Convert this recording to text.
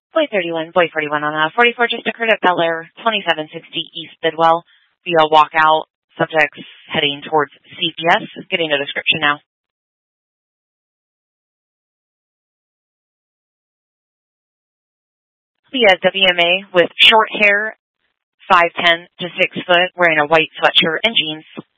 Boy 31 on 44 just occurred at Bel Air, 2760 East Bidwell, via walkout. Subjects heading towards CPS. Getting a description now. Via WMA with short hair, 5'10" to 6 foot, wearing a white sweatshirt and jeans.